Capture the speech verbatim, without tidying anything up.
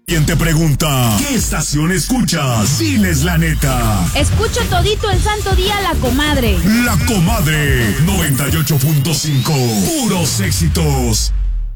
Quien te pregunta, ¿qué estación escuchas? Diles la neta. Escucho todito el santo día La Comadre. La Comadre, noventa y ocho punto cinco. Puros éxitos.